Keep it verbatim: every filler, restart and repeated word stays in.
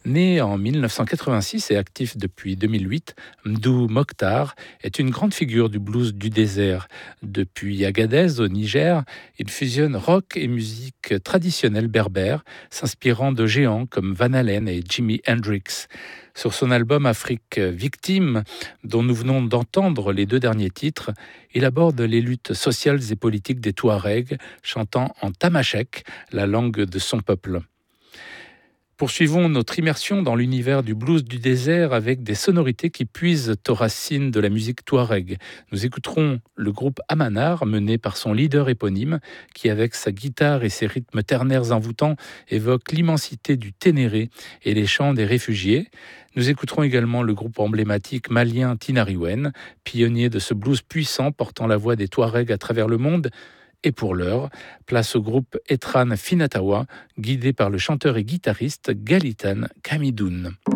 Né en mille neuf cent quatre-vingt-six et actif depuis deux mille huit, Mdou Mokhtar est une grande figure du blues du désert. Depuis Agadez au Niger, il fusionne rock et musique traditionnelle berbère, s'inspirant de géants comme Van Halen et Jimi Hendrix. Sur son album Afrique Victime, dont nous venons d'entendre les deux derniers titres, il aborde les luttes sociales et politiques des Touaregs, chantant en tamashek, la langue de son peuple. Poursuivons notre immersion dans l'univers du blues du désert avec des sonorités qui puisent aux racines de la musique touareg. Nous écouterons le groupe Amanar, mené par son leader éponyme, qui avec sa guitare et ses rythmes ternaires envoûtants évoque l'immensité du Ténéré et les chants des réfugiés. Nous écouterons également le groupe emblématique malien Tinariwen, pionnier de ce blues puissant portant la voix des Touaregs à travers le monde. Et pour l'heure, place au groupe Etran Finatawa, guidé par le chanteur et guitariste Galitan Kamidoun.